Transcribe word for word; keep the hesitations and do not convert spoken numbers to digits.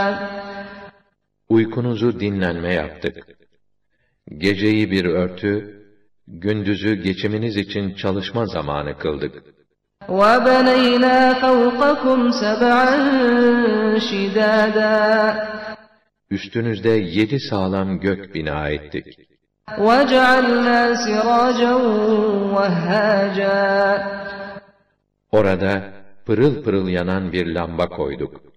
Uykunuzu dinlenme yaptık. Geceyi bir örtü, gündüzü geçiminiz için çalışma zamanı kıldık. وَبَنَيْنَا فَوْقَكُمْ سَبْعًا شِدَادًا Üstünüzde yedi sağlam gök bina ettik. وَجَعَلْنَا سِرَاجًا وَهَّاجًا Orada pırıl pırıl yanan bir lamba koyduk.